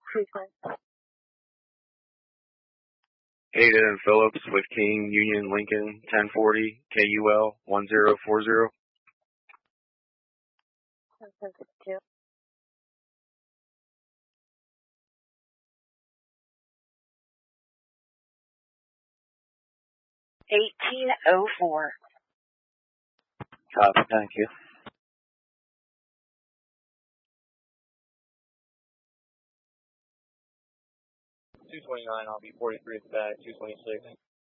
Hayden Phillips with King Union Lincoln 1040 KUL 1040. 1804. Copy, thank you. 229, I'll be 43 at the back, 226.